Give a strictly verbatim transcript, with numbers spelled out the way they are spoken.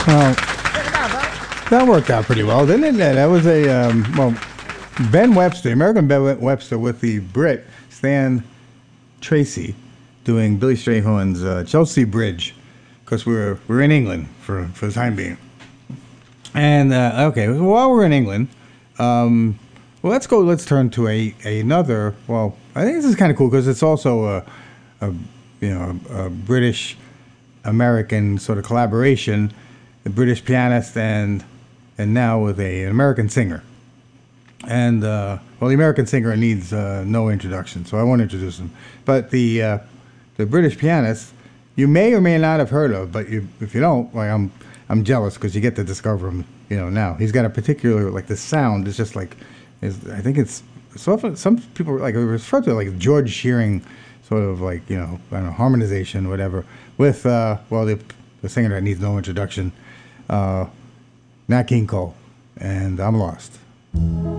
Well, that worked out pretty well, didn't it? That was a, um, well, Ben Webster, American Ben Webster with the Brit, Stan Tracy, doing Billy Strayhorn's uh, Chelsea Bridge, because we were, we were in England for, for the time being. And, uh, okay, well, while we're in England, um, well, let's go, let's turn to a, another, well, I think this is kind of cool because it's also a, a you know, a, a British-American sort of collaboration, the British pianist and and now with a, an American singer. And, uh, well, the American singer needs uh, no introduction, so I won't introduce him. But the uh, the British pianist, you may or may not have heard of, but you, if you don't, like, I'm I'm jealous because you get to discover him, you know, now. He's got a particular, like, the sound is just like, is, I think it's, so often, some people, like, refer to it like George Shearing, sort of like, you know, I don't know, harmonization, whatever, with, uh, well, the, the singer that needs no introduction, uh, Nat King Cole, and I'm Lost.